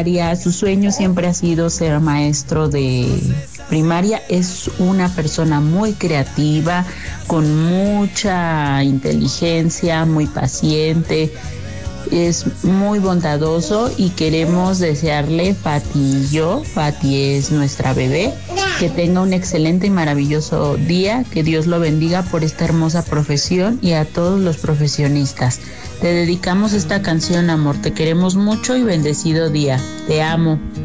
primaria, su sueño siempre ha sido ser maestro de primaria. Es una persona muy creativa, con mucha inteligencia, muy paciente, es muy bondadoso y queremos desearle, Fati y yo, Fati es nuestra bebé, que tenga un excelente y maravilloso día, que Dios lo bendiga por esta hermosa profesión y a todos los profesionistas. Te dedicamos esta canción, amor, te queremos mucho y bendecido día, te amo.